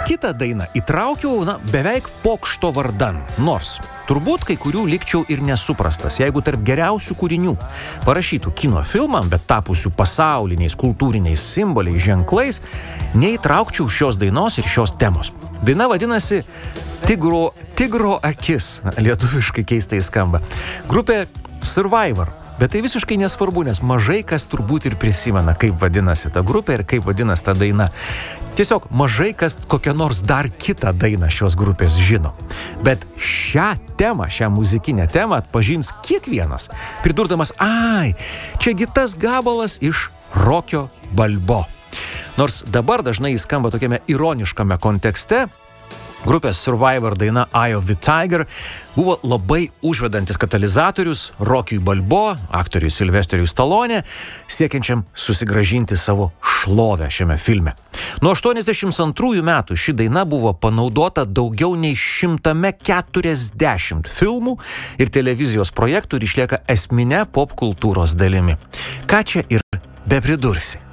Kitą dainą įtraukiau, beveik pokšto vardan, nors turbūt kai kurių likčiau ir nesuprastas, jeigu tarp geriausių kūrinių parašytų kino filmam, bet tapusių pasauliniais kultūriniais simboliais, ženklais, neįtraukčiau šios dainos ir šios temos. Daina vadinasi Tigro akis, lietuviškai keistai skamba. Grupė Survivor. Bet tai visiškai nesvarbu, nes mažai kas turbūt ir prisimena, kaip vadinasi ta grupė ir kaip vadinasi ta daina. Tiesiog mažai kas kokią nors dar kitą dainą šios grupės žino. Bet šią temą, šią muzikinę temą atpažins kiekvienas, pridurdamas, čiagi tas gabalas iš Rokio Balbo. Nors dabar dažnai jis skamba tokiame ironiškame kontekste, grupės Survivor daina Eye of the Tiger buvo labai užvedantis katalizatorius Rokiui Balbo, aktoriui Silvesteriui Stallone, siekiančiam susigrąžinti savo šlovę šiame filme. Nuo 82 metų ši daina buvo panaudota daugiau nei 140 filmų ir televizijos projektų ir išlieka esmine popkultūros dalimi. Ką čia ir bepridursi?